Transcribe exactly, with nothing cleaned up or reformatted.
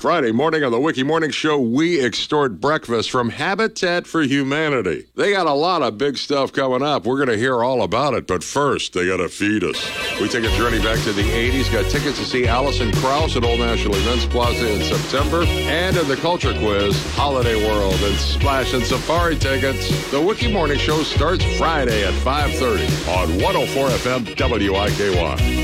Friday morning on the Wiki Morning Show, we extort breakfast from Habitat for Humanity. They got a lot of big stuff coming up. We're going to hear all about it, but first, they got to feed us. We take a journey back to the eighties, got tickets to see Alison Krauss at Old National Events Plaza in September, and in the Culture Quiz, Holiday World and Splash and Safari tickets. The Wiki Morning Show starts Friday at five thirty on one oh four F M W I K Y.